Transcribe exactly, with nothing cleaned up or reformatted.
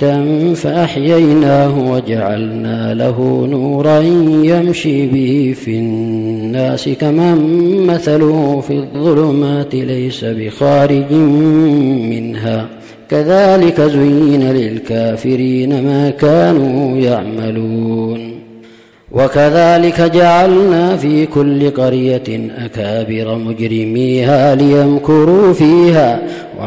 ميتا فأحييناه وجعلنا له نورا يمشي به في الناس كمن مثله في الظلمات ليس بخارج منها كذلك زين للكافرين ما كانوا يعملون. وكذلك جعلنا في كل قرية أكابر مجرميها ليمكروا فيها